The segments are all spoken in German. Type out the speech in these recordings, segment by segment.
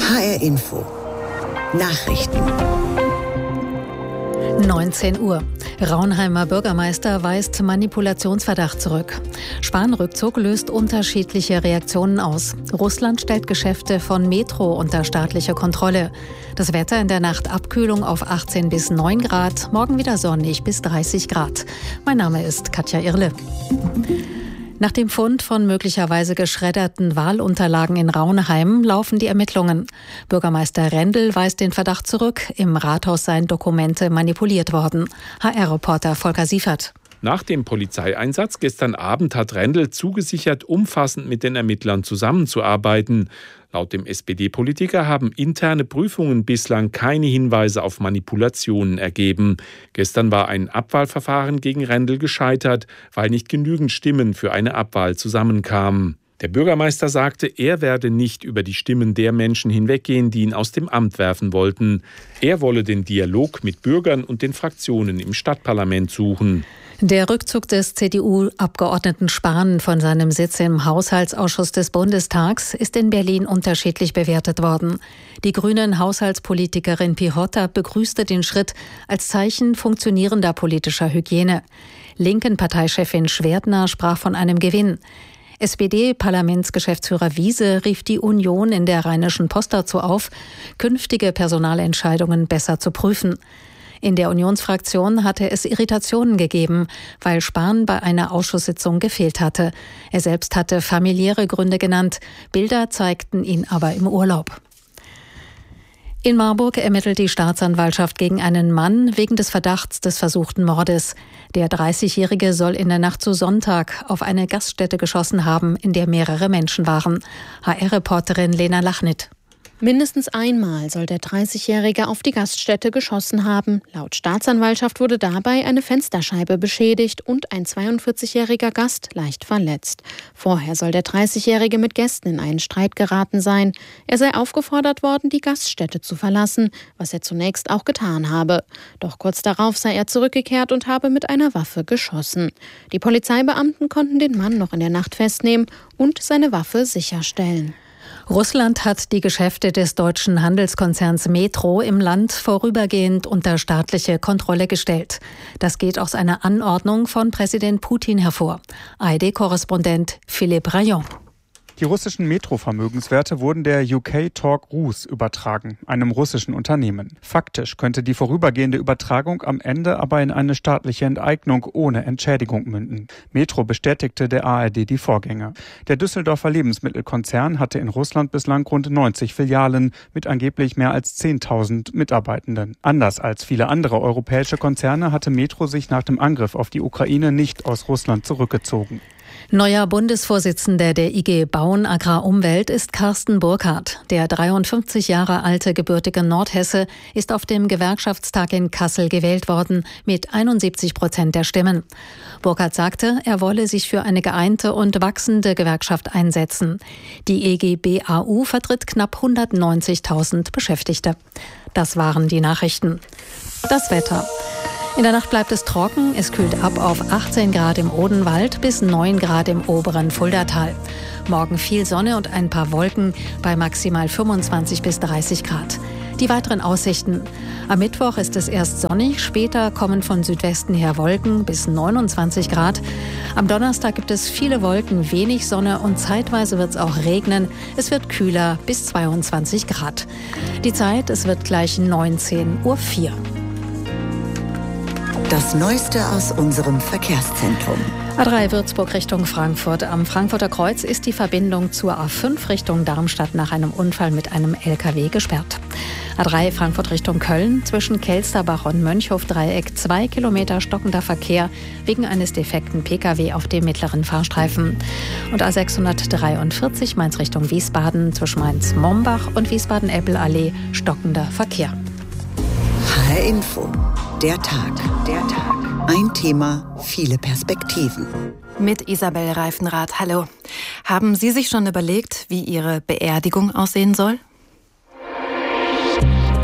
HR Info. Nachrichten. 19 Uhr. Raunheimer Bürgermeister weist Manipulationsverdacht zurück. Spahn-Rückzug löst unterschiedliche Reaktionen aus. Russland stellt Geschäfte von Metro unter staatliche Kontrolle. Das Wetter in der Nacht Abkühlung auf 18 bis 9 Grad, morgen wieder sonnig bis 30 Grad. Mein Name ist Katja Irle. Nach dem Fund von möglicherweise geschredderten Wahlunterlagen in Raunheim laufen die Ermittlungen. Bürgermeister Rendel weist den Verdacht zurück, im Rathaus seien Dokumente manipuliert worden. HR-Reporter Volker Siefert. Nach dem Polizeieinsatz gestern Abend hat Rendel zugesichert, umfassend mit den Ermittlern zusammenzuarbeiten. Laut dem SPD-Politiker haben interne Prüfungen bislang keine Hinweise auf Manipulationen ergeben. Gestern war ein Abwahlverfahren gegen Rendel gescheitert, weil nicht genügend Stimmen für eine Abwahl zusammenkamen. Der Bürgermeister sagte, er werde nicht über die Stimmen der Menschen hinweggehen, die ihn aus dem Amt werfen wollten. Er wolle den Dialog mit Bürgern und den Fraktionen im Stadtparlament suchen. Der Rückzug des CDU-Abgeordneten Spahn von seinem Sitz im Haushaltsausschuss des Bundestags ist in Berlin unterschiedlich bewertet worden. Die grünen Haushaltspolitikerin Pirotta begrüßte den Schritt als Zeichen funktionierender politischer Hygiene. Linken Parteichefin Schwerdner sprach von einem Gewinn. SPD-Parlamentsgeschäftsführer Wiese rief die Union in der Rheinischen Post dazu auf, künftige Personalentscheidungen besser zu prüfen. In der Unionsfraktion hatte es Irritationen gegeben, weil Spahn bei einer Ausschusssitzung gefehlt hatte. Er selbst hatte familiäre Gründe genannt. Bilder zeigten ihn aber im Urlaub. In Marburg ermittelt die Staatsanwaltschaft gegen einen Mann wegen des Verdachts des versuchten Mordes. Der 30-Jährige soll in der Nacht zu Sonntag auf eine Gaststätte geschossen haben, in der mehrere Menschen waren. HR-Reporterin Lena Lachnit. Mindestens einmal soll der 30-Jährige auf die Gaststätte geschossen haben. Laut Staatsanwaltschaft wurde dabei eine Fensterscheibe beschädigt und ein 42-jähriger Gast leicht verletzt. Vorher soll der 30-Jährige mit Gästen in einen Streit geraten sein. Er sei aufgefordert worden, die Gaststätte zu verlassen, was er zunächst auch getan habe. Doch kurz darauf sei er zurückgekehrt und habe mit einer Waffe geschossen. Die Polizeibeamten konnten den Mann noch in der Nacht festnehmen und seine Waffe sicherstellen. Russland hat die Geschäfte des deutschen Handelskonzerns Metro im Land vorübergehend unter staatliche Kontrolle gestellt. Das geht aus einer Anordnung von Präsident Putin hervor. ARD-Korrespondent Philippe Rayon. Die russischen Metro-Vermögenswerte wurden der UK Talk Rus übertragen, einem russischen Unternehmen. Faktisch könnte die vorübergehende Übertragung am Ende aber in eine staatliche Enteignung ohne Entschädigung münden. Metro bestätigte der ARD die Vorgänge. Der Düsseldorfer Lebensmittelkonzern hatte in Russland bislang rund 90 Filialen mit angeblich mehr als 10.000 Mitarbeitenden. Anders als viele andere europäische Konzerne hatte Metro sich nach dem Angriff auf die Ukraine nicht aus Russland zurückgezogen. Neuer Bundesvorsitzender der IG Bauen Agrar Umwelt ist Carsten Burkhardt. Der 53 Jahre alte gebürtige Nordhesse ist auf dem Gewerkschaftstag in Kassel gewählt worden mit 71% der Stimmen. Burkhardt sagte, er wolle sich für eine geeinte und wachsende Gewerkschaft einsetzen. Die IG BAU vertritt knapp 190.000 Beschäftigte. Das waren die Nachrichten. Das Wetter. In der Nacht bleibt es trocken, es kühlt ab auf 18 Grad im Odenwald bis 9 Grad im oberen Fuldatal. Morgen viel Sonne und ein paar Wolken bei maximal 25 bis 30 Grad. Die weiteren Aussichten. Am Mittwoch ist es erst sonnig, später kommen von Südwesten her Wolken bis 29 Grad. Am Donnerstag gibt es viele Wolken, wenig Sonne und zeitweise wird es auch regnen. Es wird kühler bis 22 Grad. Die Zeit, es wird gleich 19:04 Uhr. Das Neueste aus unserem Verkehrszentrum. A3 Würzburg Richtung Frankfurt. Am Frankfurter Kreuz ist die Verbindung zur A5 Richtung Darmstadt nach einem Unfall mit einem LKW gesperrt. A3 Frankfurt Richtung Köln. Zwischen Kelsterbach und Mönchhof-Dreieck 2 Kilometer stockender Verkehr wegen eines defekten Pkw auf dem mittleren Fahrstreifen. Und A643 Mainz Richtung Wiesbaden. Zwischen Mainz-Mombach und Wiesbaden-Eppel-Allee stockender Verkehr. HR Info. Der Tag. Ein Thema, viele Perspektiven. Mit Isabel Reifenrath. Hallo. Haben Sie sich schon überlegt, wie Ihre Beerdigung aussehen soll?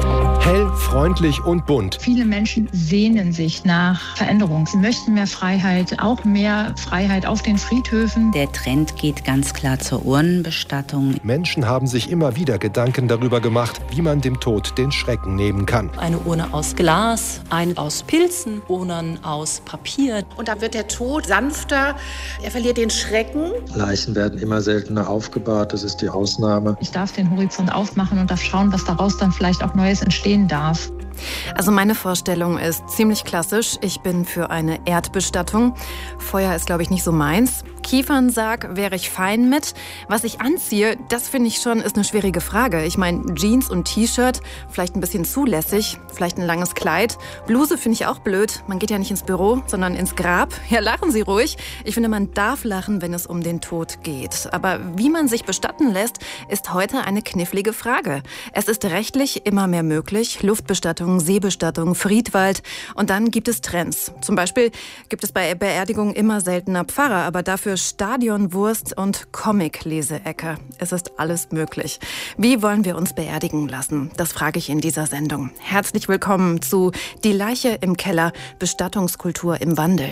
Hell, freundlich und bunt. Viele Menschen sehnen sich nach Veränderung. Sie möchten mehr Freiheit, auch mehr Freiheit auf den Friedhöfen. Der Trend geht ganz klar zur Urnenbestattung. Menschen haben sich immer wieder Gedanken darüber gemacht, wie man dem Tod den Schrecken nehmen kann. Eine Urne aus Glas, eine aus Pilzen, Urnen aus Papier. Und da wird der Tod sanfter, er verliert den Schrecken. Leichen werden immer seltener aufgebahrt, das ist die Ausnahme. Ich darf den Horizont aufmachen und darf schauen, was daraus dann vielleicht auch Neues entstehen darf. Also meine Vorstellung ist ziemlich klassisch. Ich bin für eine Erdbestattung. Feuer ist, glaube ich, nicht so meins. Kiefernsarg wäre ich fein mit. Was ich anziehe, das finde ich schon, ist eine schwierige Frage. Ich meine, Jeans und T-Shirt, vielleicht ein bisschen zulässig, vielleicht ein langes Kleid. Bluse finde ich auch blöd. Man geht ja nicht ins Büro, sondern ins Grab. Ja, lachen Sie ruhig. Ich finde, man darf lachen, wenn es um den Tod geht. Aber wie man sich bestatten lässt, ist heute eine knifflige Frage. Es ist rechtlich immer mehr möglich. Luftbestattung, Seebestattung, Friedwald. Und dann gibt es Trends. Zum Beispiel gibt es bei Beerdigungen immer seltener Pfarrer, aber dafür Stadionwurst und Comic-Leseecke. Es ist alles möglich. Wie wollen wir uns beerdigen lassen? Das frage ich in dieser Sendung. Herzlich willkommen zu Die Leiche im Keller, Bestattungskultur im Wandel.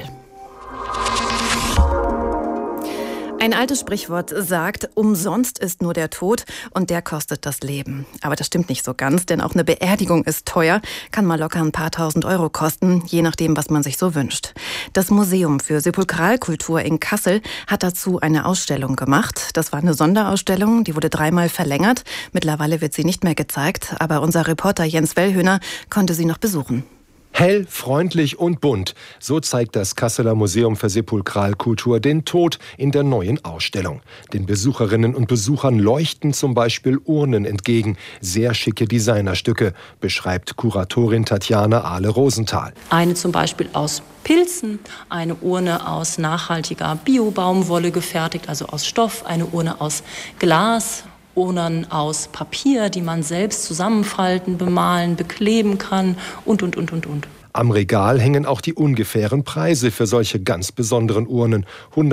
Ein altes Sprichwort sagt, umsonst ist nur der Tod und der kostet das Leben. Aber das stimmt nicht so ganz, denn auch eine Beerdigung ist teuer, kann mal locker ein paar tausend Euro kosten, je nachdem, was man sich so wünscht. Das Museum für Sepulkralkultur in Kassel hat dazu eine Ausstellung gemacht. Das war eine Sonderausstellung, die wurde 3-mal verlängert. Mittlerweile wird sie nicht mehr gezeigt, aber unser Reporter Jens Wellhöhner konnte sie noch besuchen. Hell, freundlich und bunt. So zeigt das Kasseler Museum für Sepulkralkultur den Tod in der neuen Ausstellung. Den Besucherinnen und Besuchern leuchten zum Beispiel Urnen entgegen. Sehr schicke Designerstücke, beschreibt Kuratorin Tatjana Ahle-Rosenthal. Eine zum Beispiel aus Pilzen, eine Urne aus nachhaltiger Bio-Baumwolle gefertigt, also aus Stoff, eine Urne aus Glas, Urnen aus Papier, die man selbst zusammenfalten, bemalen, bekleben kann und. Am Regal hängen auch die ungefähren Preise für solche ganz besonderen Urnen.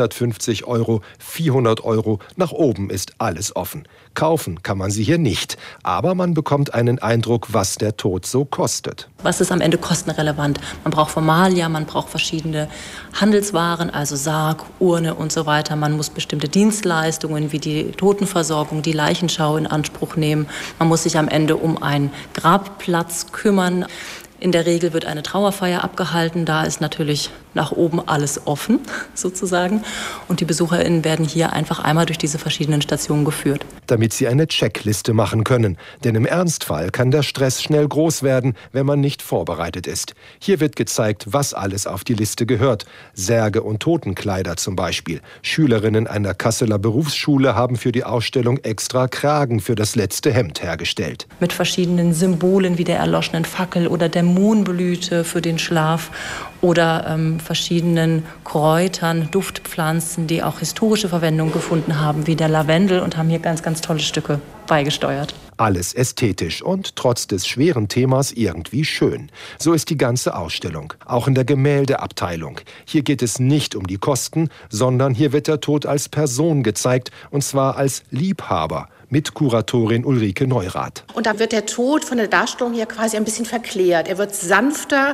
150 Euro, 400 Euro, nach oben ist alles offen. Kaufen kann man sie hier nicht, aber man bekommt einen Eindruck, was der Tod so kostet. Was ist am Ende kostenrelevant? Man braucht Formalia, man braucht verschiedene Handelswaren, also Sarg, Urne und so weiter. Man muss bestimmte Dienstleistungen wie die Totenversorgung, die Leichenschau in Anspruch nehmen. Man muss sich am Ende um einen Grabplatz kümmern. In der Regel wird eine Trauerfeier abgehalten. Da ist natürlich nach oben alles offen, sozusagen. Und die BesucherInnen werden hier einfach einmal durch diese verschiedenen Stationen geführt. Damit sie eine Checkliste machen können. Denn im Ernstfall kann der Stress schnell groß werden, wenn man nicht vorbereitet ist. Hier wird gezeigt, was alles auf die Liste gehört. Särge und Totenkleider zum Beispiel. Schülerinnen einer Kasseler Berufsschule haben für die Ausstellung extra Kragen für das letzte Hemd hergestellt. Mit verschiedenen Symbolen wie der erloschenen Fackel oder der Mohnblüte für den Schlaf oder verschiedenen Kräutern, Duftpflanzen, die auch historische Verwendung gefunden haben, wie der Lavendel, und haben hier ganz, ganz tolle Stücke beigesteuert. Alles ästhetisch und trotz des schweren Themas irgendwie schön. So ist die ganze Ausstellung, auch in der Gemäldeabteilung. Hier geht es nicht um die Kosten, sondern hier wird der Tod als Person gezeigt, und zwar als Liebhaber. Mit Kuratorin Ulrike Neurath. Und da wird der Tod von der Darstellung hier quasi ein bisschen verklärt. Er wird sanfter,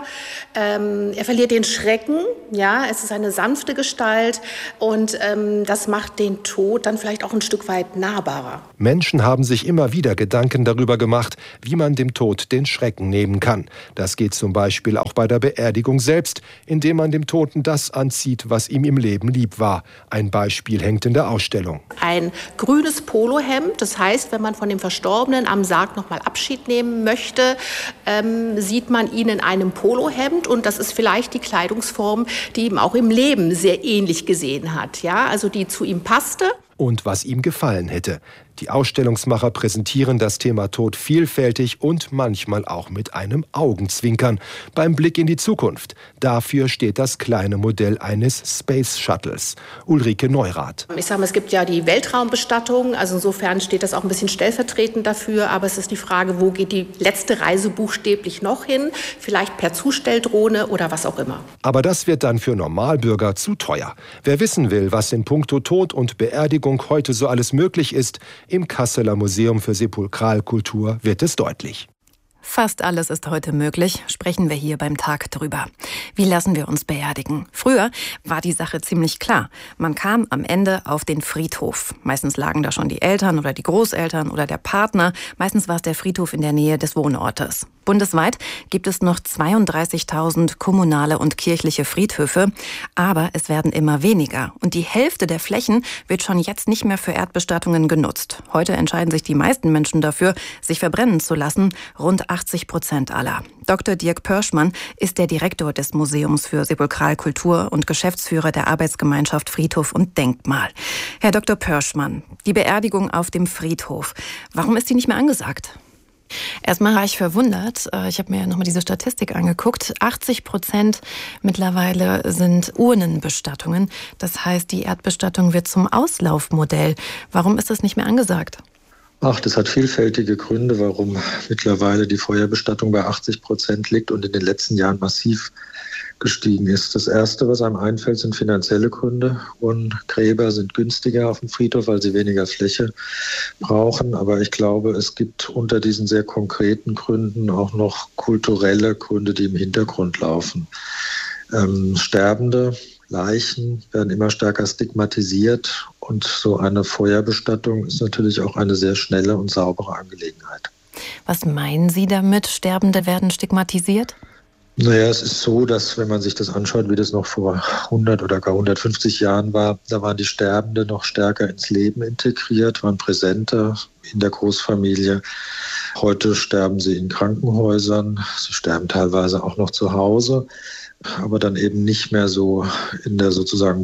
er verliert den Schrecken, ja, es ist eine sanfte Gestalt und das macht den Tod dann vielleicht auch ein Stück weit nahbarer. Menschen haben sich immer wieder Gedanken darüber gemacht, wie man dem Tod den Schrecken nehmen kann. Das geht zum Beispiel auch bei der Beerdigung selbst, indem man dem Toten das anzieht, was ihm im Leben lieb war. Ein Beispiel hängt in der Ausstellung. Ein grünes Polohemd. Das heißt, wenn man von dem Verstorbenen am Sarg nochmal Abschied nehmen möchte, sieht man ihn in einem Polohemd. Und das ist vielleicht die Kleidungsform, die ihm auch im Leben sehr ähnlich gesehen hat. Ja? Also die zu ihm passte. Und was ihm gefallen hätte. Die Ausstellungsmacher präsentieren das Thema Tod vielfältig und manchmal auch mit einem Augenzwinkern beim Blick in die Zukunft. Dafür steht das kleine Modell eines Space Shuttles. Ulrike Neurath. Ich sage mal, es gibt ja die Weltraumbestattung, also insofern steht das auch ein bisschen stellvertretend dafür, aber es ist die Frage, wo geht die letzte Reise buchstäblich noch hin? Vielleicht per Zustelldrohne oder was auch immer. Aber das wird dann für Normalbürger zu teuer. Wer wissen will, was in puncto Tod und Beerdigung heute so alles möglich ist, im Kasseler Museum für Sepulkralkultur wird es deutlich. Fast alles ist heute möglich, sprechen wir hier beim Tag drüber. Wie lassen wir uns beerdigen? Früher war die Sache ziemlich klar. Man kam am Ende auf den Friedhof. Meistens lagen da schon die Eltern oder die Großeltern oder der Partner. Meistens war es der Friedhof in der Nähe des Wohnortes. Bundesweit gibt es noch 32.000 kommunale und kirchliche Friedhöfe. Aber es werden immer weniger. Und die Hälfte der Flächen wird schon jetzt nicht mehr für Erdbestattungen genutzt. Heute entscheiden sich die meisten Menschen dafür, sich verbrennen zu lassen. Rund 80% aller. Dr. Dirk Pörschmann ist der Direktor des Museums für Sepulkralkultur und Geschäftsführer der Arbeitsgemeinschaft Friedhof und Denkmal. Herr Dr. Pörschmann, die Beerdigung auf dem Friedhof, warum ist die nicht mehr angesagt? Erstmal war ich verwundert. Ich habe mir nochmal diese Statistik angeguckt. 80% mittlerweile sind Urnenbestattungen. Das heißt, die Erdbestattung wird zum Auslaufmodell. Warum ist das nicht mehr angesagt? Das hat vielfältige Gründe, warum mittlerweile die Feuerbestattung bei 80% liegt und in den letzten Jahren massiv gestiegen ist. Das Erste, was einem einfällt, sind finanzielle Gründe. Urnengräber sind günstiger auf dem Friedhof, weil sie weniger Fläche brauchen. Aber ich glaube, es gibt unter diesen sehr konkreten Gründen auch noch kulturelle Gründe, die im Hintergrund laufen. Sterbende Leichen werden immer stärker stigmatisiert und so eine Feuerbestattung ist natürlich auch eine sehr schnelle und saubere Angelegenheit. Was meinen Sie damit, Sterbende werden stigmatisiert? Es ist so, dass wenn man sich das anschaut, wie das noch vor 100 oder gar 150 Jahren war, da waren die Sterbenden noch stärker ins Leben integriert, waren präsenter in der Großfamilie. Heute sterben sie in Krankenhäusern, sie sterben teilweise auch noch zu Hause, aber dann eben nicht mehr so in der sozusagen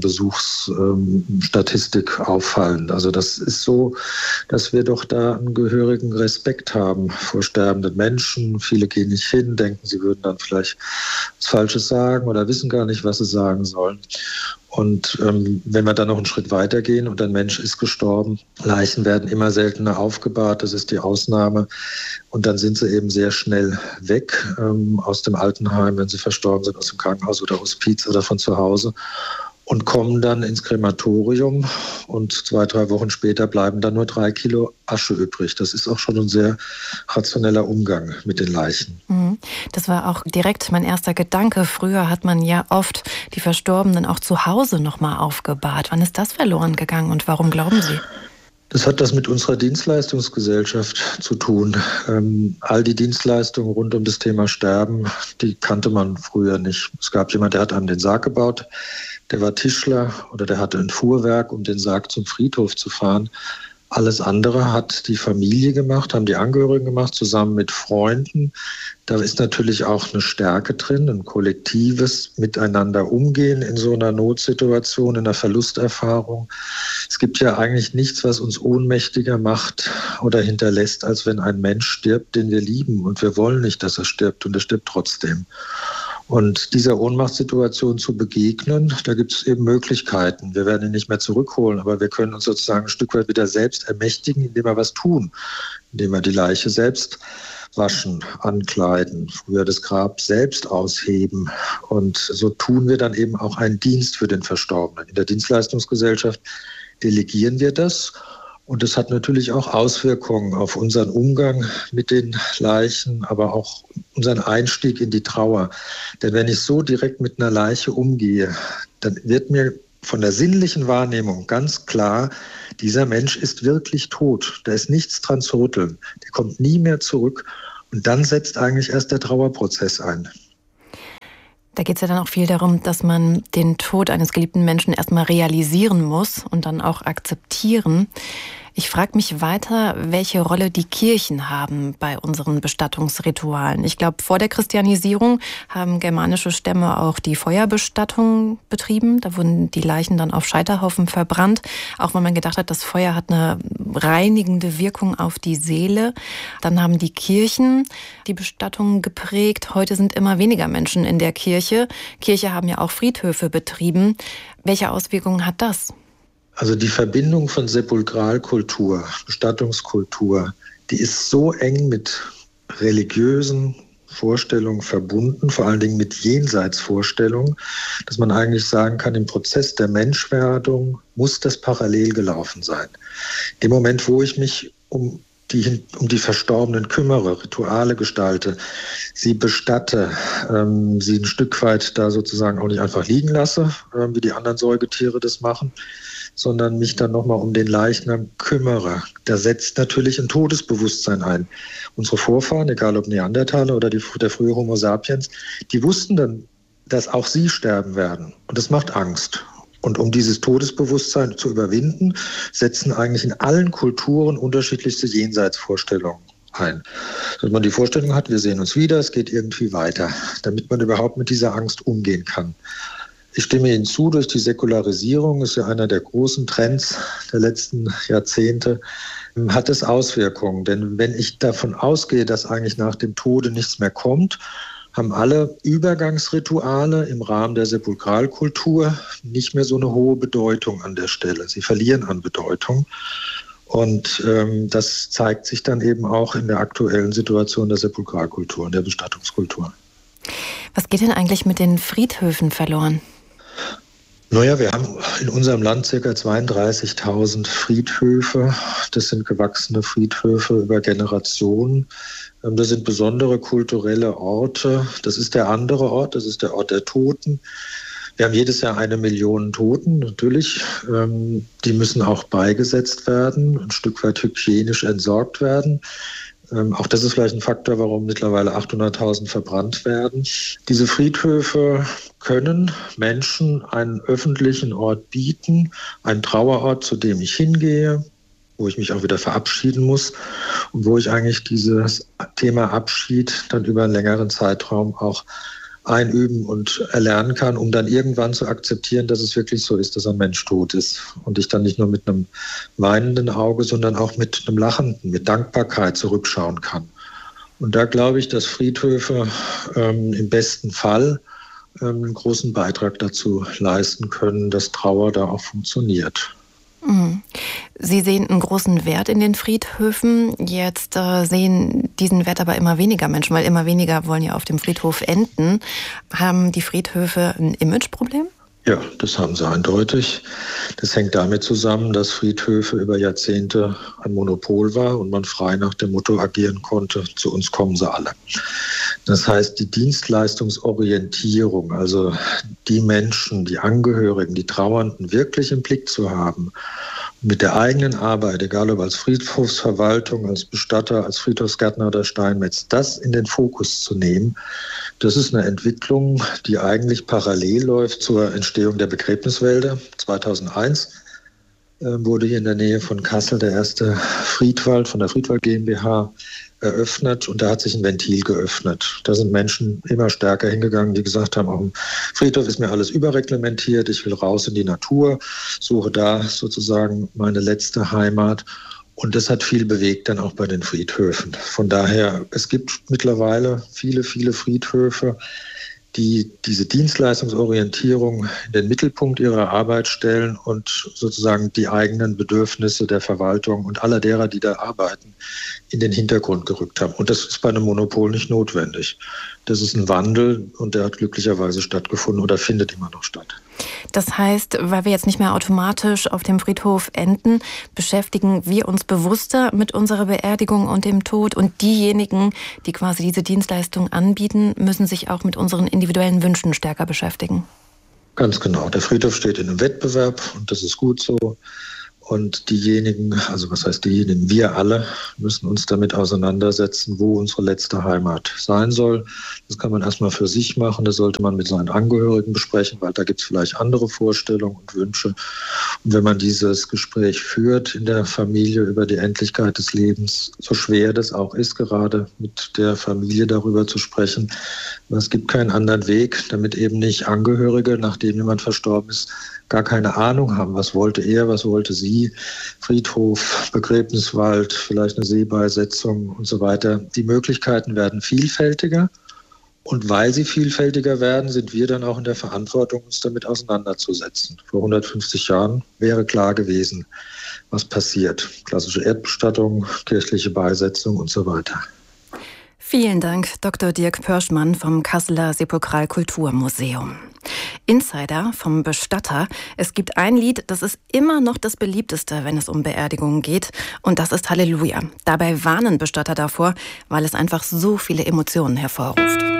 Besuchsstatistik auffallend. Also das ist so, dass wir doch da einen gehörigen Respekt haben vor sterbenden Menschen. Viele gehen nicht hin, denken, sie würden dann vielleicht was Falsches sagen oder wissen gar nicht, was sie sagen sollen. Und wenn wir dann noch einen Schritt weiter gehen und ein Mensch ist gestorben, Leichen werden immer seltener aufgebahrt, das ist die Ausnahme. Und dann sind sie eben sehr schnell weg aus dem Altenheim, wenn sie verstorben sind, aus dem Krankenhaus oder Hospiz oder von zu Hause und kommen dann ins Krematorium und 2-3 Wochen später bleiben dann nur 3 Kilo Asche übrig. Das ist auch schon ein sehr rationeller Umgang mit den Leichen. Das war auch direkt mein erster Gedanke. Früher hat man ja oft die Verstorbenen auch zu Hause nochmal aufgebahrt. Wann ist das verloren gegangen und warum glauben Sie? Das hat das mit unserer Dienstleistungsgesellschaft zu tun. All die Dienstleistungen rund um das Thema Sterben, die kannte man früher nicht. Es gab jemanden, der hat einem den Sarg gebaut, der war Tischler oder der hatte ein Fuhrwerk, um den Sarg zum Friedhof zu fahren. Alles andere hat die Familie gemacht, haben die Angehörigen gemacht, zusammen mit Freunden. Da ist natürlich auch eine Stärke drin, ein kollektives Miteinander umgehen in so einer Notsituation, in einer Verlusterfahrung. Es gibt ja eigentlich nichts, was uns ohnmächtiger macht oder hinterlässt, als wenn ein Mensch stirbt, den wir lieben. Und wir wollen nicht, dass er stirbt und er stirbt trotzdem. Und dieser Ohnmachtssituation zu begegnen, da gibt es eben Möglichkeiten. Wir werden ihn nicht mehr zurückholen, aber wir können uns sozusagen ein Stück weit wieder selbst ermächtigen, indem wir was tun, indem wir die Leiche selbst waschen, ankleiden, früher das Grab selbst ausheben. Und so tun wir dann eben auch einen Dienst für den Verstorbenen. In der Dienstleistungsgesellschaft delegieren wir das. Und das hat natürlich auch Auswirkungen auf unseren Umgang mit den Leichen, aber auch unseren Einstieg in die Trauer. Denn wenn ich so direkt mit einer Leiche umgehe, dann wird mir von der sinnlichen Wahrnehmung ganz klar, dieser Mensch ist wirklich tot. Da ist nichts dran zu rütteln. Der kommt nie mehr zurück. Und dann setzt eigentlich erst der Trauerprozess ein. Da geht es ja dann auch viel darum, dass man den Tod eines geliebten Menschen erstmal realisieren muss und dann auch akzeptieren. Ich frage mich weiter, welche Rolle die Kirchen haben bei unseren Bestattungsritualen. Ich glaube, vor der Christianisierung haben germanische Stämme auch die Feuerbestattung betrieben. Da wurden die Leichen dann auf Scheiterhaufen verbrannt, auch weil man gedacht hat, das Feuer hat eine reinigende Wirkung auf die Seele. Dann haben die Kirchen die Bestattung geprägt. Heute sind immer weniger Menschen in der Kirche. Kirche haben ja auch Friedhöfe betrieben. Welche Auswirkungen hat das? Also die Verbindung von Sepulkralkultur, Bestattungskultur, die ist so eng mit religiösen Vorstellungen verbunden, vor allen Dingen mit Jenseitsvorstellungen, dass man eigentlich sagen kann, im Prozess der Menschwerdung muss das parallel gelaufen sein. Im Moment, wo ich mich um um die Verstorbenen kümmere, Rituale gestalte, sie bestatte, sie ein Stück weit da sozusagen auch nicht einfach liegen lasse, wie die anderen Säugetiere das machen, sondern mich dann nochmal um den Leichnam kümmere. Da setzt natürlich ein Todesbewusstsein ein. Unsere Vorfahren, egal ob Neandertaler oder der frühe Homo sapiens, die wussten dann, dass auch sie sterben werden. Und das macht Angst. Und um dieses Todesbewusstsein zu überwinden, setzen eigentlich in allen Kulturen unterschiedlichste Jenseitsvorstellungen ein. Dass man die Vorstellung hat, wir sehen uns wieder, es geht irgendwie weiter, damit man überhaupt mit dieser Angst umgehen kann. Ich stimme Ihnen zu, durch die Säkularisierung, ist ja einer der großen Trends der letzten Jahrzehnte, hat es Auswirkungen. Denn wenn ich davon ausgehe, dass eigentlich nach dem Tode nichts mehr kommt, haben alle Übergangsrituale im Rahmen der Sepulkralkultur nicht mehr so eine hohe Bedeutung an der Stelle. Sie verlieren an Bedeutung. Und das zeigt sich dann eben auch in der aktuellen Situation der Sepulkralkultur und der Bestattungskultur. Was geht denn eigentlich mit den Friedhöfen verloren? Naja, wir haben in unserem Land ca. 32.000 Friedhöfe. Das sind gewachsene Friedhöfe über Generationen. Das sind besondere kulturelle Orte. Das ist der andere Ort, das ist der Ort der Toten. Wir haben jedes Jahr 1 Million Toten, natürlich. Die müssen auch beigesetzt werden, ein Stück weit hygienisch entsorgt werden. Auch das ist vielleicht ein Faktor, warum mittlerweile 800.000 verbrannt werden. Diese Friedhöfe können Menschen einen öffentlichen Ort bieten, einen Trauerort, zu dem ich hingehe, wo ich mich auch wieder verabschieden muss und wo ich eigentlich dieses Thema Abschied dann über einen längeren Zeitraum auch einüben und erlernen kann, um dann irgendwann zu akzeptieren, dass es wirklich so ist, dass ein Mensch tot ist. Und ich dann nicht nur mit einem weinenden Auge, sondern auch mit einem lachenden, mit Dankbarkeit zurückschauen kann. Und da glaube ich, dass Friedhöfe im besten Fall einen großen Beitrag dazu leisten können, dass Trauer da auch funktioniert. Sie sehen einen großen Wert in den Friedhöfen. Jetzt sehen diesen Wert aber immer weniger Menschen, weil immer weniger wollen ja auf dem Friedhof enden. Haben die Friedhöfe ein Imageproblem? Ja, das haben sie eindeutig. Das hängt damit zusammen, dass Friedhöfe über Jahrzehnte ein Monopol war und man frei nach dem Motto agieren konnte, zu uns kommen sie alle. Das heißt, die Dienstleistungsorientierung, also die Menschen, die Angehörigen, die Trauernden wirklich im Blick zu haben, mit der eigenen Arbeit, egal ob als Friedhofsverwaltung, als Bestatter, als Friedhofsgärtner oder Steinmetz, das in den Fokus zu nehmen, das ist eine Entwicklung, die eigentlich parallel läuft zur Entstehung der Begräbniswälder. 2001 wurde hier in der Nähe von Kassel der erste Friedwald von der Friedwald GmbH eröffnet und da hat sich ein Ventil geöffnet. Da sind Menschen immer stärker hingegangen, die gesagt haben, auf dem Friedhof ist mir alles überreglementiert, ich will raus in die Natur, suche da sozusagen meine letzte Heimat. Und das hat viel bewegt dann auch bei den Friedhöfen. Von daher, es gibt mittlerweile viele Friedhöfe, die diese Dienstleistungsorientierung in den Mittelpunkt ihrer Arbeit stellen und sozusagen die eigenen Bedürfnisse der Verwaltung und aller derer, die da arbeiten, in den Hintergrund gerückt haben. Und das ist bei einem Monopol nicht notwendig. Das ist ein Wandel und der hat glücklicherweise stattgefunden oder findet immer noch statt. Das heißt, weil wir jetzt nicht mehr automatisch auf dem Friedhof enden, beschäftigen wir uns bewusster mit unserer Beerdigung und dem Tod. Und diejenigen, die quasi diese Dienstleistung anbieten, müssen sich auch mit unseren individuellen Wünschen stärker beschäftigen. Ganz genau. Der Friedhof steht in einem Wettbewerb und das ist gut so. Und diejenigen, also was heißt diejenigen, wir alle müssen uns damit auseinandersetzen, wo unsere letzte Heimat sein soll. Das kann man erstmal für sich machen, das sollte man mit seinen Angehörigen besprechen, weil da gibt es vielleicht andere Vorstellungen und Wünsche. Und wenn man dieses Gespräch führt in der Familie über die Endlichkeit des Lebens, so schwer das auch ist, gerade mit der Familie darüber zu sprechen, es gibt keinen anderen Weg, damit eben nicht Angehörige, nachdem jemand verstorben ist, gar keine Ahnung haben, was wollte er, was wollte sie, Friedhof, Begräbniswald, vielleicht eine Seebeisetzung und so weiter. Die Möglichkeiten werden vielfältiger und weil sie vielfältiger werden, sind wir dann auch in der Verantwortung, uns damit auseinanderzusetzen. Vor 150 Jahren wäre klar gewesen, was passiert. Klassische Erdbestattung, kirchliche Beisetzung und so weiter. Vielen Dank, Dr. Dirk Pörschmann vom Kasseler Sepulkralkulturmuseum. Insider vom Bestatter. Es gibt ein Lied, das ist immer noch das beliebteste, wenn es um Beerdigungen geht. Und das ist Halleluja. Dabei warnen Bestatter davor, weil es einfach so viele Emotionen hervorruft.